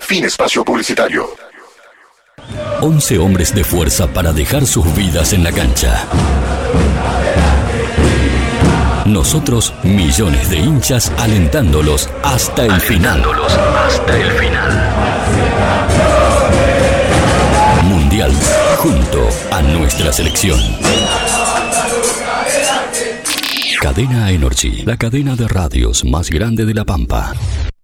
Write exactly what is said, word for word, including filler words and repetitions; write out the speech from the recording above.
Fin espacio publicitario. once hombres de fuerza para dejar sus vidas en la cancha. Nosotros, millones de hinchas alentándolos hasta el final. hasta el final. Mundial, junto a nuestra selección. Cadena Energy, la cadena de radios más grande de La Pampa.